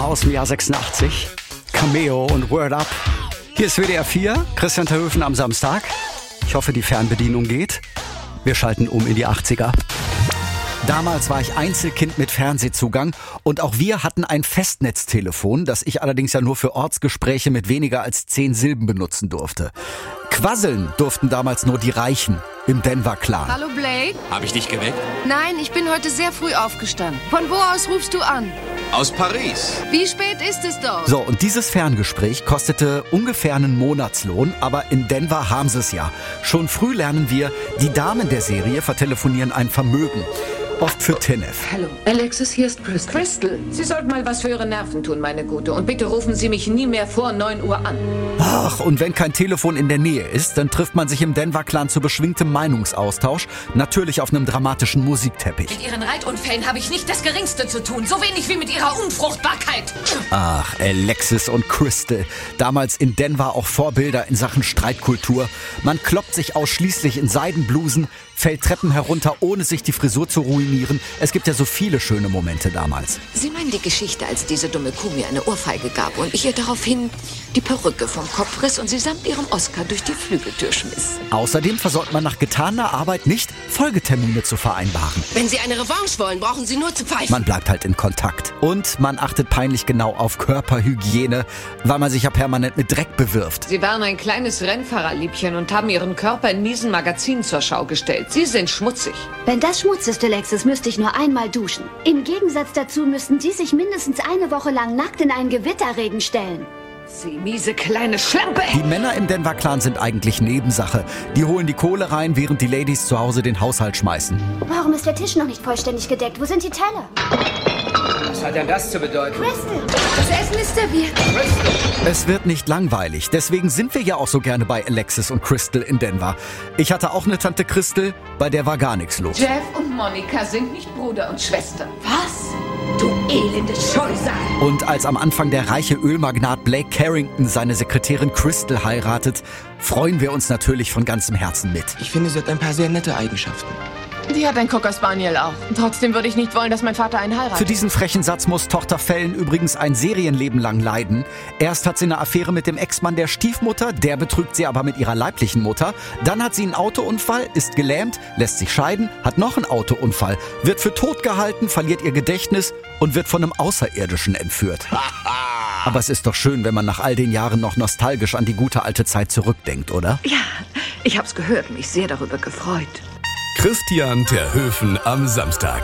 aus dem Jahr 86. Cameo und Word Up. Hier ist WDR 4, Christian Terhöfen am Samstag. Ich hoffe, die Fernbedienung geht. Wir schalten um in die 80er. Damals war ich Einzelkind mit Fernsehzugang und auch wir hatten ein Festnetztelefon, das ich allerdings ja nur für Ortsgespräche mit weniger als 10 Silben benutzen durfte. Quasseln durften damals nur die Reichen im Denver-Clan. Hallo Blake? Habe ich dich geweckt? Nein, ich bin heute sehr früh aufgestanden. Von wo aus rufst du an? Aus Paris. Wie spät ist es dort? So, und dieses Ferngespräch kostete ungefähr einen Monatslohn, aber in Denver haben sie es ja. Schon früh lernen wir, die Damen der Serie vertelefonieren ein Vermögen. Oft für Tenef. Hallo, Alexis, hier ist Crystal. Crystal, Sie sollten mal was für Ihre Nerven tun, meine Gute. Und bitte rufen Sie mich nie mehr vor 9 Uhr an. Ach, und wenn kein Telefon in der Nähe ist, dann trifft man sich im Denver-Clan zu beschwingtem Meinungsaustausch. Natürlich auf einem dramatischen Musikteppich. Mit Ihren Reitunfällen habe ich nicht das Geringste zu tun. So wenig wie mit Ihrer Unfruchtbarkeit. Ach, Alexis und Crystal. Damals in Denver auch Vorbilder in Sachen Streitkultur. Man kloppt sich ausschließlich in Seidenblusen, fällt Treppen herunter, ohne sich die Frisur zu ruinieren. Es gibt ja so viele schöne Momente damals. Sie meinen die Geschichte, als diese dumme Kuh mir eine Ohrfeige gab und ich ihr daraufhin die Perücke vom Kopf riss und sie samt ihrem Oscar durch die Flügeltür schmiss. Außerdem versäumt man nach getaner Arbeit nicht, Folgetermine zu vereinbaren. Wenn Sie eine Revanche wollen, brauchen Sie nur zu pfeifen. Man bleibt halt in Kontakt. Und man achtet peinlich genau auf Körperhygiene, weil man sich ja permanent mit Dreck bewirft. Sie waren ein kleines Rennfahrerliebchen und haben Ihren Körper in miesen Magazinen zur Schau gestellt. Sie sind schmutzig. Wenn das Schmutz ist, Alexis, müsste ich nur einmal duschen. Im Gegensatz dazu müssten Sie sich mindestens eine Woche lang nackt in einen Gewitterregen stellen. Sie miese kleine Schlampe! Die Männer im Denver-Clan sind eigentlich Nebensache. Die holen die Kohle rein, während die Ladies zu Hause den Haushalt schmeißen. Warum ist der Tisch noch nicht vollständig gedeckt? Wo sind die Teller? Was hat denn das zu bedeuten? Crystal, das Essen ist serviert. Es wird nicht langweilig, deswegen sind wir ja auch so gerne bei Alexis und Crystal in Denver. Ich hatte auch eine Tante Crystal, bei der war gar nichts los. Jeff und Monika sind nicht Bruder und Schwester. Was? Du elende Scheusal. Und als am Anfang der reiche Ölmagnat Blake Carrington seine Sekretärin Crystal heiratet, freuen wir uns natürlich von ganzem Herzen mit. Ich finde, sie hat ein paar sehr nette Eigenschaften. Die hat ein Cocker Spaniel auch. Trotzdem würde ich nicht wollen, dass mein Vater einen heiratet. Für diesen frechen Satz muss Tochter Fallon übrigens ein Serienleben lang leiden. Erst hat sie eine Affäre mit dem Ex-Mann der Stiefmutter, der betrügt sie aber mit ihrer leiblichen Mutter. Dann hat sie einen Autounfall, ist gelähmt, lässt sich scheiden, hat noch einen Autounfall, wird für tot gehalten, verliert ihr Gedächtnis und wird von einem Außerirdischen entführt. Aber es ist doch schön, wenn man nach all den Jahren noch nostalgisch an die gute alte Zeit zurückdenkt, oder? Ja, ich hab's gehört und mich sehr darüber gefreut. Christian Terhöfen am Samstag.